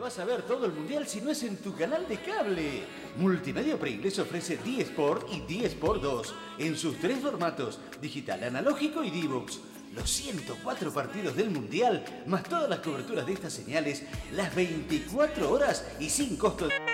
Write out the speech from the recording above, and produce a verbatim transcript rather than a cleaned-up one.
vas a ver todo el mundial si no es en tu canal de cable? Multimedia Pringles ofrece D-Sport y D-Sport dos en sus tres formatos, digital, analógico y D-Box. Los ciento cuatro partidos del mundial, más todas las coberturas de estas señales, las veinticuatro horas y sin costo de...